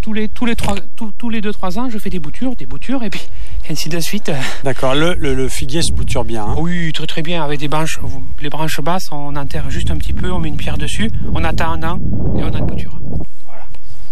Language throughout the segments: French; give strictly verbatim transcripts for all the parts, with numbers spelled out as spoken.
tous les tous les trois tous, tous les deux trois ans, je fais des boutures, des boutures et puis ainsi de suite. D'accord. Le, le, le figuier se bouture bien. Hein. Oui, très très bien. Avec des branches, les branches basses, on enterre juste un petit peu, on met une pierre dessus, on attend un an et on a une bouture. Voilà.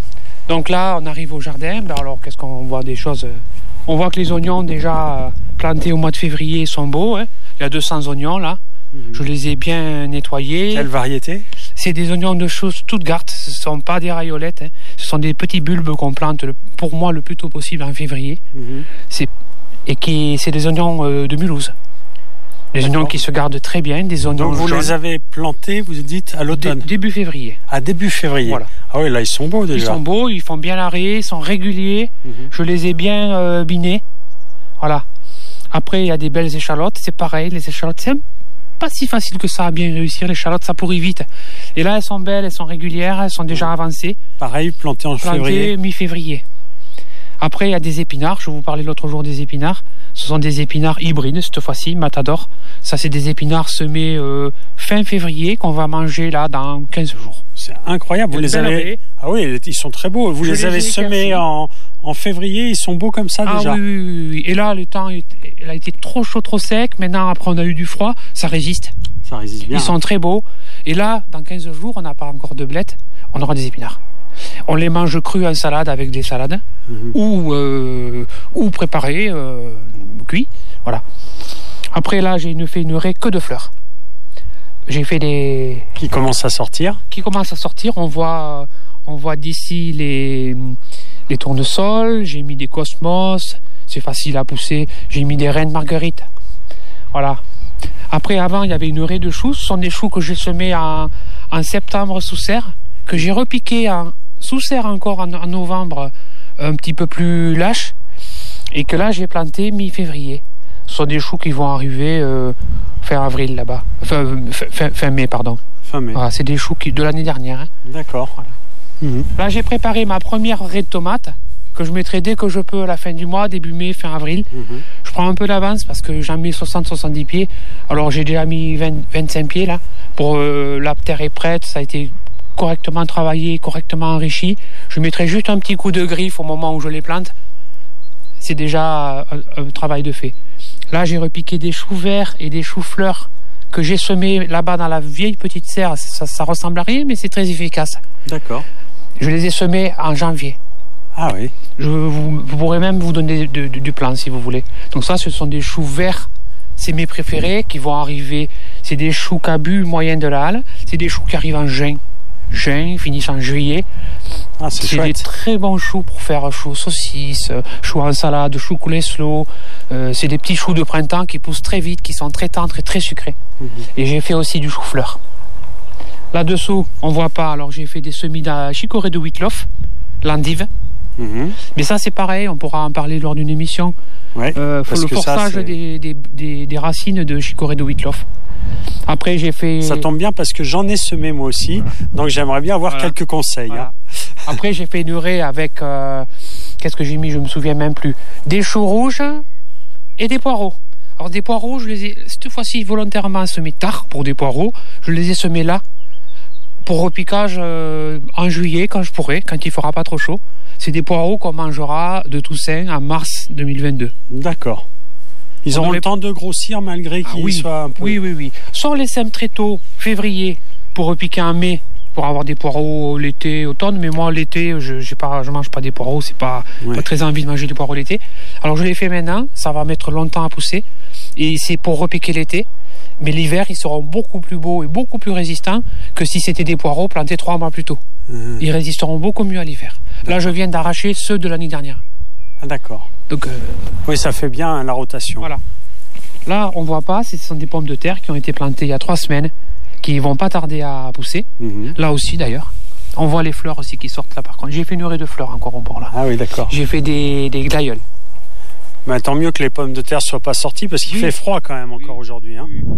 Donc là, on arrive au jardin. Alors qu'est-ce qu'on voit des choses? On voit que les oignons déjà plantés au mois de février sont beaux. Hein. Il y a deux cents oignons là. Mmh. Je les ai bien nettoyés. Quelle variété? C'est des oignons de Schuss Stuttgart. Ce ne sont pas des rayolettes. Hein. Ce sont des petits bulbes qu'on plante le, pour moi le plus tôt possible en février. Mmh. C'est, et qui, c'est des oignons euh, de Mulhouse. Des D'accord. oignons qui se gardent très bien. Des oignons Donc vous jaunes. Les avez plantés, vous dites, à l'automne? Dé, Début février. À début février. Voilà. Ah oui, là ils sont beaux déjà. Ils sont beaux, ils font bien l'arrêt, ils sont réguliers. Mmh. Je les ai bien euh, binés. Voilà. Après, il y a des belles échalotes. C'est pareil, les échalotes, c'est pas si facile que ça à bien réussir. Les échalotes, ça pourrit vite. Et là, elles sont belles, elles sont régulières, elles sont déjà avancées. Pareil, plantées en plantées février. mi-février. Après, il y a des épinards. Je vous parlais l'autre jour des épinards. Ce sont des épinards hybrides, cette fois-ci, Matador. Ça, c'est des épinards semés euh, fin février qu'on va manger là dans quinze jours. C'est incroyable. Vous les avez... Ah oui, ils sont très beaux. Vous je les, les avez semés en, en février. Ils sont beaux comme ça ah déjà. Oui, oui, oui. Et là, le temps il a été trop chaud, trop sec. Maintenant, après, on a eu du froid. Ça résiste. Ça résiste bien. Ils sont très beaux. Et là, dans quinze jours, on n'a pas encore de blettes. On aura des épinards. On les mange crus en salade avec des salades mmh. ou, euh, ou préparés, euh, cuits. Voilà. Après, là, j'ai une, fait une raie que de fleurs. J'ai fait des... Qui commencent à sortir. Qui commencent à sortir. On voit, on voit d'ici les, les tournesols. J'ai mis des cosmos. C'est facile à pousser. J'ai mis des reines marguerites. Voilà. Après, avant, il y avait une raie de choux. Ce sont des choux que j'ai semés en, en septembre sous serre, que j'ai repiqués en, sous serre encore en, en novembre, un petit peu plus lâche, et que là, j'ai planté mi-février. Ce sont des choux qui vont arriver euh, fin avril là-bas. Enfin, fin, fin mai, pardon. Fin mai. Voilà, c'est des choux qui, de l'année dernière. Hein. D'accord. Voilà. Mmh. Là, j'ai préparé ma première raie de tomates que je mettrai dès que je peux à la fin du mois, début mai, fin avril. Mmh. Je prends un peu d'avance parce que j'en mets soixante à soixante-dix pieds. Alors, j'ai déjà mis vingt, vingt-cinq pieds là. Pour euh, la terre est prête, ça a été correctement travaillé, correctement enrichi. Je mettrai juste un petit coup de griffe au moment où je les plante. C'est déjà un, un travail de fait. Là, j'ai repiqué des choux verts et des choux fleurs que j'ai semés là-bas dans la vieille petite serre. Ça, ça ressemble à rien, mais c'est très efficace. D'accord. Je les ai semés en janvier. Ah oui. Je, vous, vous pourrez même vous donner du, du, du plan si vous voulez. Donc ça, ce sont des choux verts. C'est mes préférés qui vont arriver. C'est des choux cabus moyens de la halle. C'est des choux qui arrivent en juin. Juin, finissent en juillet. Ah, c'est c'est des très bons choux pour faire choux saucisses, choux en salade, choux coleslaw. Euh, c'est des petits choux de printemps qui poussent très vite, qui sont très tendres et très sucrés. Mmh. Et j'ai fait aussi du chou-fleur. Là-dessous, on voit pas. Alors j'ai fait des semis de chicorée de Wittloff, l'endive. Mmh. Mais ça c'est pareil, on pourra en parler lors d'une émission. Ouais, euh, faut le forçage ça, des, des, des, des racines de chicorée de Wittloff. Après, j'ai fait... Ça tombe bien parce que j'en ai semé moi aussi, donc j'aimerais bien avoir voilà. quelques conseils. Voilà. Hein. Après, j'ai fait une raie avec... Euh, qu'est-ce que j'ai mis? Je me souviens même plus. Des choux rouges et des poireaux. Alors, des poireaux, je les ai cette fois-ci volontairement semés tard pour des poireaux. Je les ai semés là pour repiquage euh, en juillet, quand je pourrai, quand il ne fera pas trop chaud. C'est des poireaux qu'on mangera de Toussaint en mars deux mille vingt-deux. D'accord. Ils auront le temps de grossir malgré qu'ils ah, oui. soient un peu... Oui, oui, oui. Soit on les sème très tôt, février, pour repiquer en mai, pour avoir des poireaux l'été, automne. Mais moi, l'été, je ne mange pas des poireaux. C'est pas, ouais. pas très envie de manger des poireaux l'été. Alors, je les fais maintenant. Ça va mettre longtemps à pousser. Et c'est pour repiquer l'été. Mais l'hiver, ils seront beaucoup plus beaux et beaucoup plus résistants que si c'était des poireaux plantés trois mois plus tôt. Mmh. Ils résisteront beaucoup mieux à l'hiver. D'accord. Là, je viens d'arracher ceux de l'année dernière. Ah, d'accord. Donc, euh, oui, ça fait bien hein, la rotation. Voilà. Là, on ne voit pas, ce sont des pommes de terre qui ont été plantées il y a trois semaines, qui ne vont pas tarder à pousser. Mmh. Là aussi, d'ailleurs. On voit les fleurs aussi qui sortent là, par contre. J'ai fait une raie de fleurs encore au bord là. Ah oui, d'accord. J'ai fait des, des glaïeuls. Mais tant mieux que les pommes de terre ne soient pas sorties, parce qu'il oui. fait froid quand même encore oui. aujourd'hui. Hein. Oui.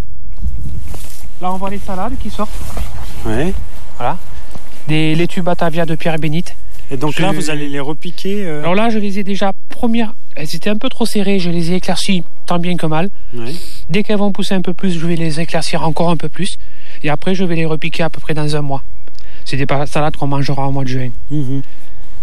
Là, on voit les salades qui sortent. Oui. Voilà. Des laitues Batavia de Pierre Bénite. Et donc je... là, vous allez les repiquer euh... Alors là, je les ai déjà première. Elles étaient un peu trop serrées, je les ai éclaircies tant bien que mal. Oui. Dès qu'elles vont pousser un peu plus, je vais les éclaircir encore un peu plus. Et après, je vais les repiquer à peu près dans un mois. C'est des salades qu'on mangera au mois de juin. Mmh.